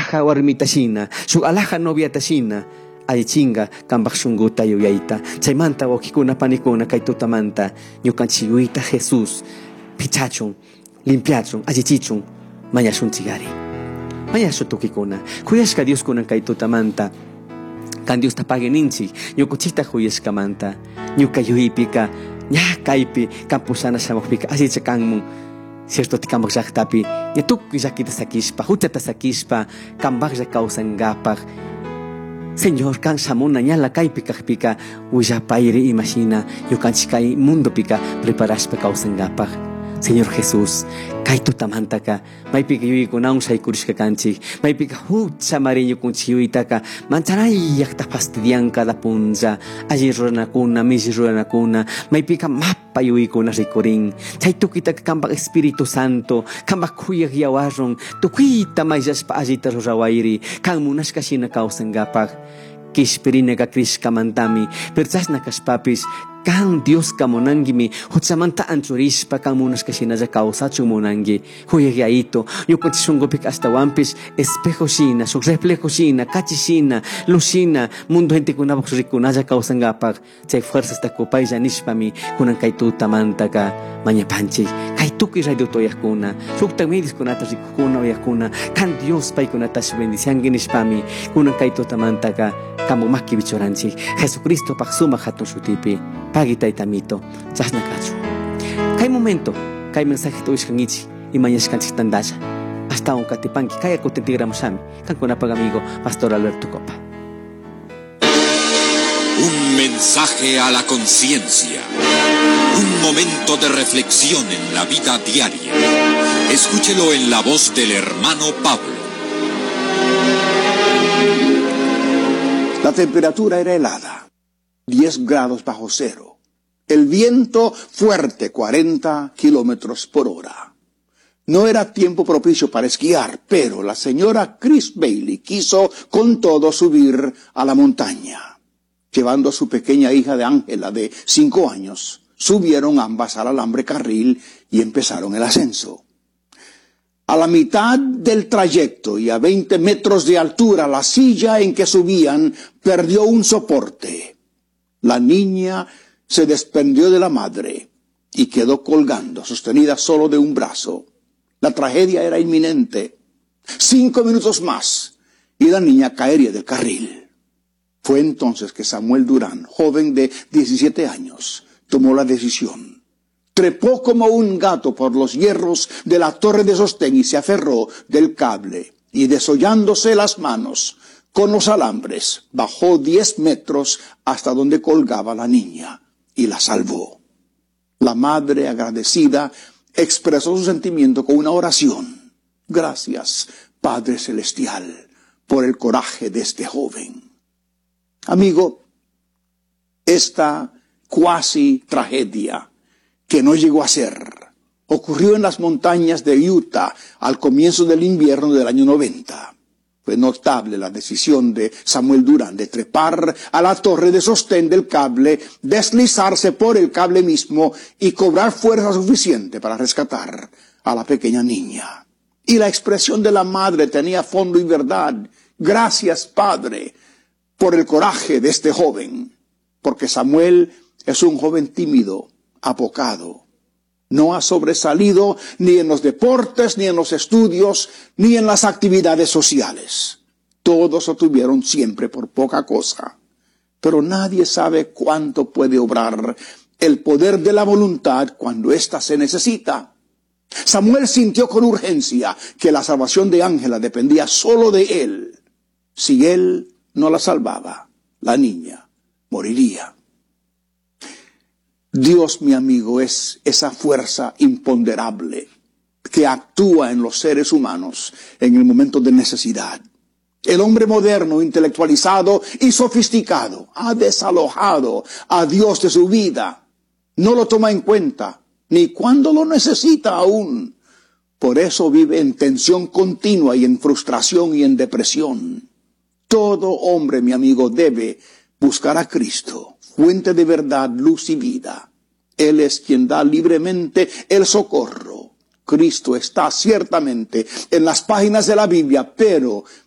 alhaja warmitashina, shuk alhaja noviatashina, aychinga kambak shunguta yuyaita. Chaymanta wakikuna panikuna kay tutamanta, ñukanchiyuita Jesús, pichachun, limpiachun, ayichichun, mayashun chigari. Mayashun tukikuna, kuyashka Dios kunan kay tutamanta, kan Dios tapage ninchi, ñukuchita kuyashkamanta, ñuka yuipika, ña kaypi, kampusana shamukpika, ayichakanmun, cierto tikambak llaqtapi, ña tukuy llakita sakishpa, huchata sakishpa, kambaklla kawsangapak, Señor, kan samuna ñala kaypi kaqpika, willapayri imagina, ñukanchik kay mundopika preparashpa kawsangapak. Señor Jesús, kay tutamantaka, maypika yuyikunawan shaykurishka kanchik, maypika hucha mariñukunchik yuitaka, mancharayllaqta fastidian cada punlla, alli ruranakuna, milli ruranakuna, maypika mapa yuykuna rikurin, chay tukitaka kambak Espíritu Santo, kambak kuyaq yawarrun, tukuyta mayllashpa allita rurawayri, kan munashka shina kawsangapak, kishpirinaka krishkamantami, perchasna kashpapis, kan Dios kamonangimi, hutsamanta anchurishpa kan munashka shinalla kawsachu munangi, huyagyaito, ñukanchik shunqupik hasta wampis, espejo shina, shuk reflejo shina, kachi shina, luz shina, mundo gentikunapak rikunalla kawsangapak, chay fuerzas takupaylla nishpami, kunan kay tutamantaka mañapanchik, kay tukuy radio toyaqkuna, shukta mediskunata rikukuna uyaqkuna, kan Dios paykunatash bendicianki nishpami, kunan kay tutamantaka kamu maki bichoranchik, Jesucristo pak sumak hatun shutipi, pagi taytamito, chasna kachu. Kay momento, kay mensaje tuishkangichi, y mañashkanchik tandalla. Hasta un katipanki, kaya kutentigramusami, kankunapag amigo, Pastor Alberto Copa. Un mensaje a la conciencia. Un momento de reflexión en la vida diaria. Escúchelo en la voz del hermano Pablo. La temperatura era helada, 10 grados bajo cero. El viento fuerte, 40 kilómetros por hora. No era tiempo propicio para esquiar, pero la señora Chris Bailey quiso con todo subir a la montaña. Llevando a su pequeña hija de Ángela de 5 años, subieron ambas al alambre carril y empezaron el ascenso. A la mitad del trayecto y a 20 metros de altura, la silla en que subían perdió un soporte. La niña se desprendió de la madre y quedó colgando, sostenida solo de un brazo. La tragedia era inminente. 5 minutos más y la niña caería del carril. Fue entonces que Samuel Durán, joven de 17 años, tomó la decisión. Trepó como un gato por los hierros de la torre de sostén y se aferró del cable, y desollándose las manos con los alambres, bajó 10 metros hasta donde colgaba la niña y la salvó. La madre, agradecida, expresó su sentimiento con una oración. Gracias, Padre Celestial, por el coraje de este joven. Amigo, esta cuasi tragedia que no llegó a ser, ocurrió en las montañas de Utah al comienzo del invierno del año 90. Fue notable la decisión de Samuel Durán de trepar a la torre de sostén del cable, deslizarse por el cable mismo y cobrar fuerza suficiente para rescatar a la pequeña niña. Y la expresión de la madre tenía fondo y verdad. Gracias, Padre, por el coraje de este joven, porque Samuel es un joven tímido, apocado. No ha sobresalido ni en los deportes, ni en los estudios, ni en las actividades sociales. Todos lo tuvieron siempre por poca cosa. Pero nadie sabe cuánto puede obrar el poder de la voluntad cuando ésta se necesita. Samuel sintió con urgencia que la salvación de Ángela dependía solo de él. Si él no la salvaba, la niña moriría. Dios, mi amigo, es esa fuerza imponderable que actúa en los seres humanos en el momento de necesidad. El hombre moderno, intelectualizado y sofisticado ha desalojado a Dios de su vida. No lo toma en cuenta, ni cuando lo necesita aún. Por eso vive en tensión continua y en frustración y en depresión. Todo hombre, mi amigo, debe buscar a Cristo, fuente de verdad, luz y vida. Él es quien da libremente el socorro. Cristo está ciertamente en las páginas de la Biblia, pero